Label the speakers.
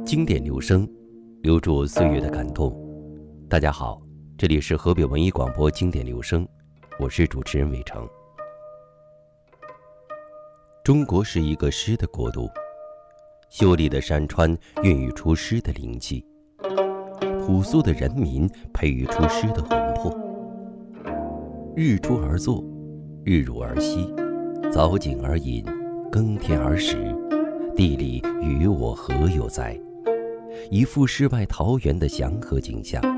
Speaker 1: 经典留声，留住岁月的感动。大家好，这里是河北文艺广播经典留声，我是主持人伟成。中国是一个诗的国度，秀丽的山川孕育出诗的灵气，朴素的人民培育出诗的魂魄。日出而作，日入而息，早景而饮，耕田而食，地理与我何有哉？一幅世外桃源的祥和景象，